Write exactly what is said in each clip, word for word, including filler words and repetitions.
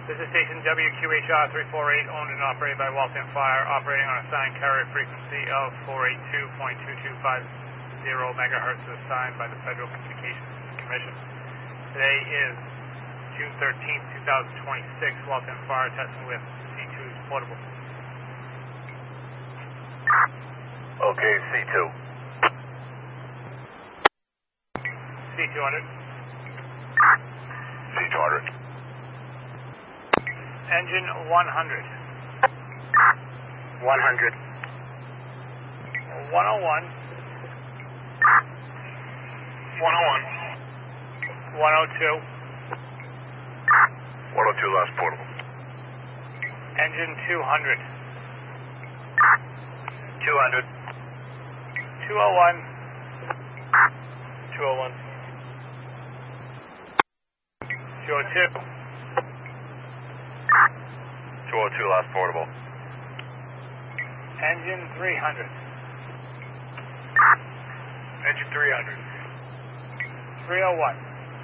This is station W Q H R three forty-eight, owned and operated by Waltham Fire, operating on a assigned carrier frequency of four eighty-two point two two five zero megahertz assigned by the Federal Communications Commission. Today is June thirteenth, two thousand twenty-six. Waltham Fire testing with C two's portable. Okay, C two. C two hundred. C two hundred. Engine one hundred. one hundred. one oh one. one oh one. one oh two. one oh two last portable. Engine two hundred. two hundred. two oh one. two oh one. two oh two. two oh two last portable. Engine three hundred. Engine three hundred. three oh one.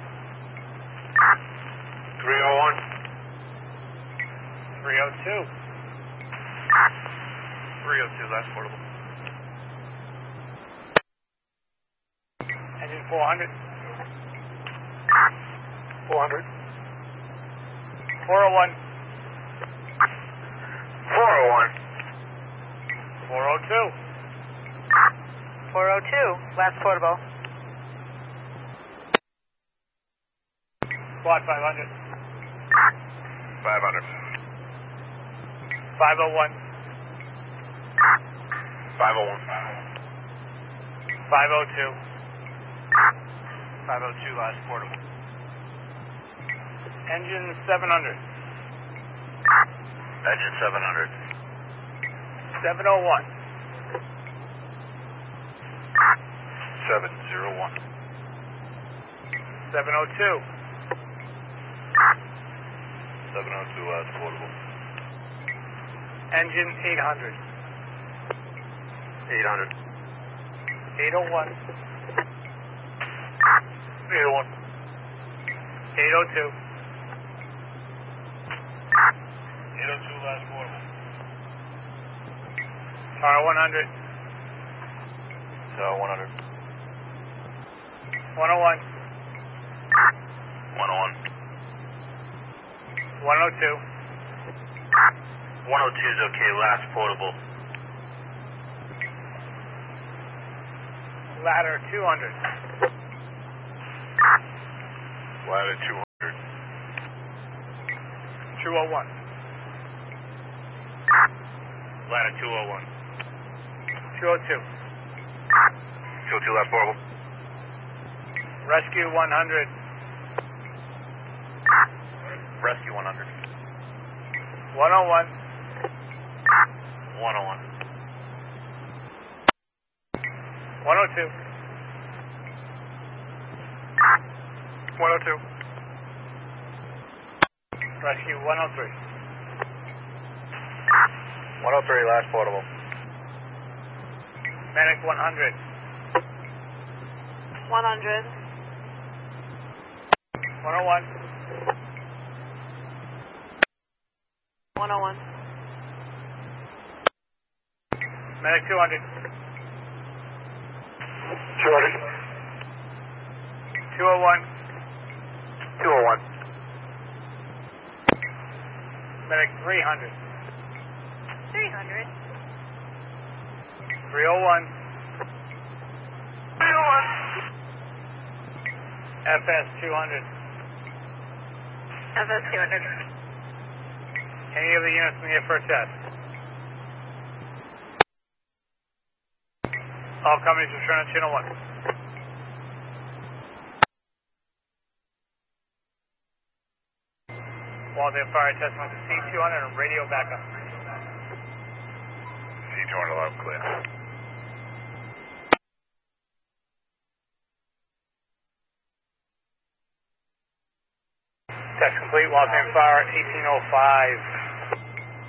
three oh one. three oh two. three oh two last portable. Engine four hundred. four hundred. four oh one. four oh one. four oh two. four oh two, last portable. Squad five hundred. five hundred. five oh one. five oh one. five oh two. five oh two last portable. Engine seven hundred. Engine seven hundred. seven oh one. seven oh one. seven oh two. seven oh two last portable. Engine eight hundred. eight hundred. eight oh one. eight oh one. eight oh two. eight oh two last portable. Tower one hundred. Tower one hundred. one oh one. one oh one. one oh two. one oh two is okay, last portable. Ladder two hundred. Ladder two hundred. two oh one. Ladder two oh one. two oh two. two oh two last portable. Rescue one hundred. Rescue one hundred. one oh one. one oh one. one oh two. one oh two. Rescue one oh three. one oh three last portable. Medic one hundred. one hundred. one oh one. one oh one. Medic two hundred. two hundred. two oh one. two oh one. Medic three hundred. three hundred. three oh one. three oh one. F S two hundred. F S two hundred. Any of the units in the air for a test? All companies return on channel one. Waltham Fire testing with the C two hundred and radio backup. C two hundred loud clear. Test complete, Waltham Fire eighteen oh five.